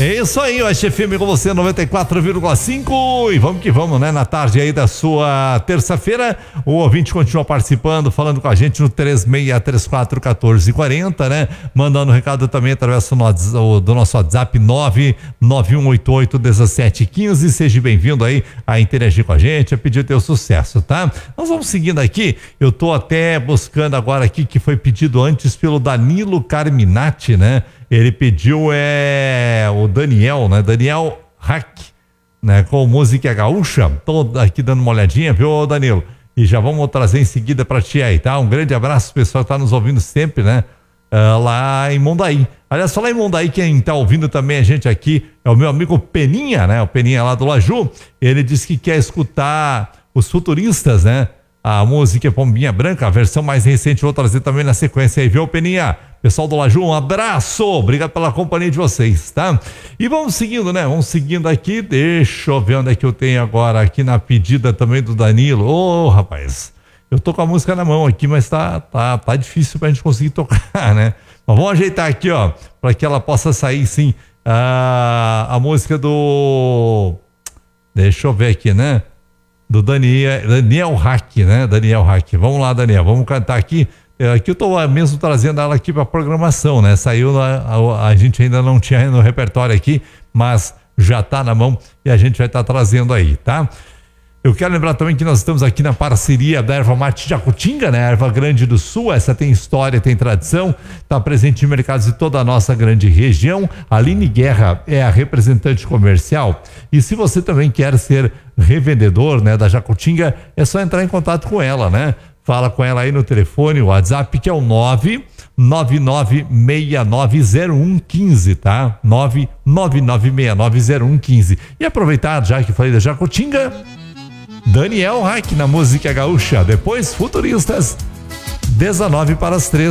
É isso aí, o FM com você, 94,5. E vamos que vamos, né? Na tarde aí da sua terça-feira, o ouvinte continua participando, falando com a gente no 36341440, né? Mandando recado também através do nosso WhatsApp 991881715. Seja bem-vindo aí a interagir com a gente, a pedir teu sucesso, tá? Nós vamos seguindo aqui. Eu tô até buscando agora aqui que foi pedido antes pelo Danilo Carminati, né? Ele pediu o Daniel, né? Daniel Hack, né? Com música gaúcha. Tô aqui dando uma olhadinha, viu, Danilo? E já vamos trazer em seguida pra ti aí, tá? Um grande abraço, pessoal que tá nos ouvindo sempre, né? Lá em Mondaí. Aliás, falar em Mondaí, quem tá ouvindo também a gente aqui é o meu amigo Peninha, né? O Peninha lá do Laju. Ele disse que quer escutar os Futuristas, né? A música é Pombinha Branca, a versão mais recente, vou trazer também na sequência aí, viu, Peninha? Pessoal do Laju, um abraço, obrigado pela companhia de vocês, tá? E vamos seguindo, né? Vamos seguindo aqui, deixa eu ver onde é que eu tenho agora, aqui na pedida também do Danilo. Ô, rapaz, eu tô com a música na mão aqui, mas tá difícil pra gente conseguir tocar, né? Mas vamos ajeitar aqui, ó, pra que ela possa sair, sim, a música do... Deixa eu ver aqui, né? Do Daniel Hack, né? Daniel Hack. Vamos lá, Daniel, vamos cantar aqui. Aqui eu tô mesmo trazendo ela aqui pra programação, né? Saiu, a gente ainda não tinha no repertório aqui, mas já tá na mão e a gente vai estar trazendo aí, tá? Eu quero lembrar também que nós estamos aqui na parceria da Erva Mate Jacutinga, né? Erva Grande do Sul, essa tem história, tem tradição, está presente em mercados de toda a nossa grande região. A Aline Guerra é a representante comercial e se você também quer ser revendedor, né, da Jacutinga, é só entrar em contato com ela, né? Fala com ela aí no telefone, o WhatsApp que é o 999690115, tá? 999690115. E aproveitar, já que falei da Jacutinga, Daniel Hack na música gaúcha. Depois, Futuristas, 19 para as 3.